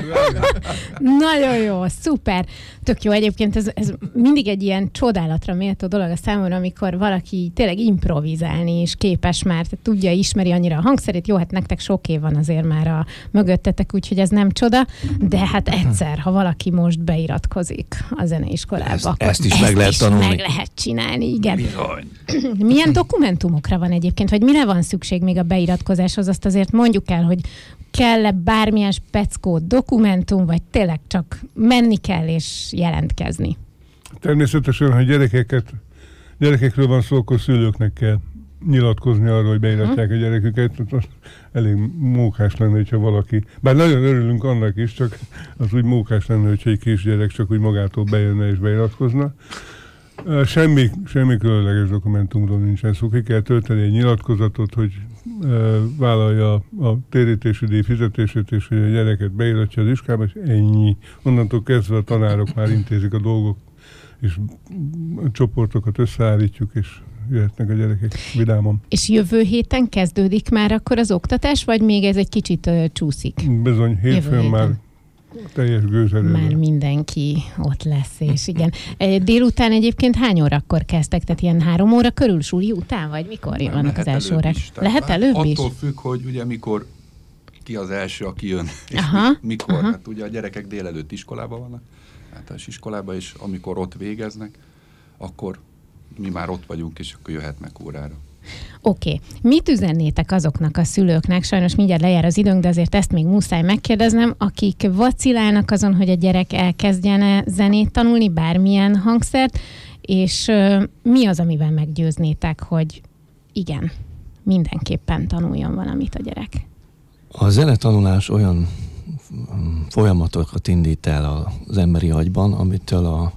Nagyon jó, szuper. Tök jó. Egyébként ez mindig egy ilyen csodálatra méltó dolog a számomra, amikor valaki tényleg improvizálni és képes már, tudja, ismeri annyira a hangszerét. Jó, hát nektek sok év van azért már a mögöttetek, úgyhogy ez nem csoda, de hát egyszer, ha valaki most beiratkozik a zeneiskolába, ezt is meg lehet tanulni. Meg lehet csinálni, igen. Milyen dokumentumokra van egyébként, vagy mire van szükség még a beiratkozáshoz? Azt azért mondjuk el, hogy kell-e bármilyen speckó dokumentum, vagy tényleg csak menni kell és jelentkezni? Természetesen, ha gyerekekről van szó, akkor szülőknek kell nyilatkozni arról, hogy beiratják a gyereküket. Az elég mókás lenne, hogyha valaki... Bár nagyon örülünk annak is, csak az úgy mókás lenne, hogyha egy kisgyerek csak úgy magától bejönne és beiratkozna. Semmi különleges dokumentumról nincsen szó. Ki kell tölteni egy nyilatkozatot, hogy vállalja a térítési díj fizetését, és hogy a gyereket beiratja az iskolába, és ennyi. Onnantól kezdve a tanárok már intézik a dolgok, és a csoportokat összeállítjuk, és jöhetnek a gyerekek vidáman. És jövő héten kezdődik már akkor az oktatás, vagy még ez egy kicsit csúszik? Bizony, hétfőn már teljes gőzerővel. Már mindenki ott lesz, és igen. Délután egyébként hány órakor kezdtek? Tehát ilyen 3 óra körül, suli után, vagy mikor vannak az első órák? Lehet előbb is? Attól függ, hogy ugye mikor ki az első, aki jön, és mikor. Aha. Hát ugye a gyerekek délelőtt iskolában vannak, általános iskolában, és amikor ott végeznek, akkor mi már ott vagyunk, és akkor jöhetnek órára. Oké. Mit üzennétek azoknak a szülőknek, sajnos mindjárt lejár az időnk, de azért ezt még muszáj megkérdeznem, akik vacilálnak azon, hogy a gyerek elkezdjene zenét tanulni, bármilyen hangszert, és mi az, amivel meggyőznétek, hogy igen, mindenképpen tanuljon valamit a gyerek? A zenetanulás olyan folyamatokat indít el az emberi agyban, amitől a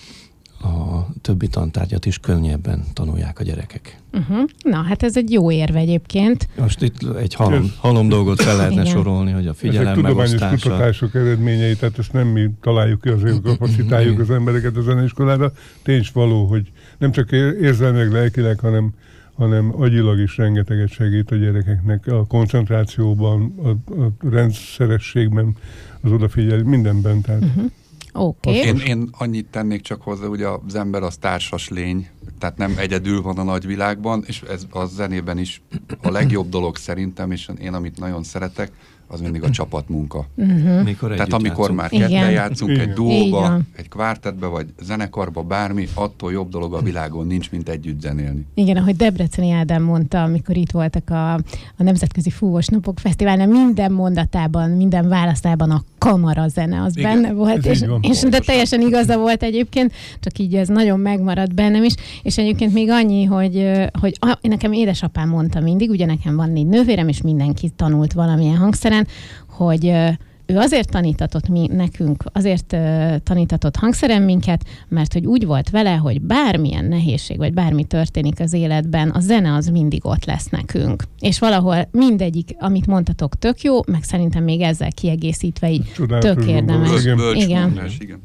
többi tantárgyat is könnyebben tanulják a gyerekek. Na, hát ez egy jó érve egyébként. Most itt egy halom dolgot fel lehetne sorolni, hogy a figyelem megosztása. Ezek tudományos kutatások eredményei, tehát ezt nem mi találjuk ki, azért kapacitáljuk az embereket a zeneiskolára. Tény való, hogy nem csak érzelmileg, lelkileg, hanem agyilag is rengeteget segít a gyerekeknek a koncentrációban, a rendszerességben, az odafigyelés, mindenben. Tehát. Okay. Én annyit tennék csak hozzá, hogy az ember az társas lény, tehát nem egyedül van a nagyvilágban, és ez a zenében is a legjobb dolog szerintem, és én amit nagyon szeretek, az mindig a csapatmunka. Tehát amikor már ketten játszunk egy duóba, egy kvártetbe, vagy zenekarba, bármi, attól jobb dolog a világon nincs, mint együtt zenélni. Igen, ahogy Debreceni Ádám mondta, amikor itt voltak a Nemzetközi Fúvós Napok Fesztiválnál, minden mondatában, minden válaszában a kamarazene az benne volt, és de teljesen igaza volt egyébként, csak így ez nagyon megmaradt bennem is, és egyébként még annyi, hogy nekem édesapám mondta mindig, ugye nekem van 4 nővérem, és mindenki tanult valamilyen hangszeren, hogy ő azért tanítatott nekünk, azért tanítatott hangszeren minket, mert hogy úgy volt vele, hogy bármilyen nehézség, vagy bármi történik az életben, a zene az mindig ott lesz nekünk. És valahol mindegyik, amit mondtatok, tök jó, meg szerintem még ezzel kiegészítve így tök érdemes. Igen.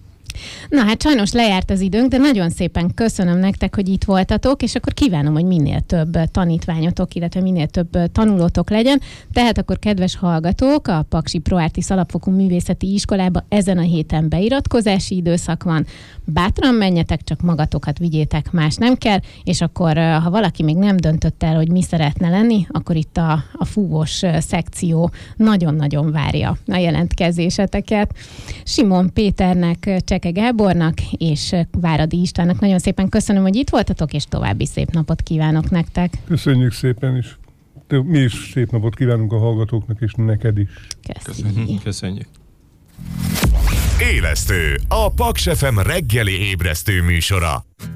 Na hát sajnos lejárt az időnk, de nagyon szépen köszönöm nektek, hogy itt voltatok, és akkor kívánom, hogy minél több tanítványotok, illetve minél több tanulótok legyen. Tehát akkor, kedves hallgatók, a Paksi Pro Artis Alapfokú Művészeti Iskolába ezen a héten beiratkozási időszak van. Bátran menjetek, csak magatokat vigyétek, más nem kell, és akkor, ha valaki még nem döntött el, hogy mi szeretne lenni, akkor itt a fúvós szekció nagyon-nagyon várja a jelentkezéseteket. Simon Péternek, Cseke Gábornak és Váradi Istvánnak nagyon szépen köszönöm, hogy itt voltatok, és további szép napot kívánok nektek. Köszönjük szépen is. Mi is szép napot kívánunk a hallgatóknak, és neked is. Köszönjük. Élesztő, a Paks FM reggeli ébresztő műsora.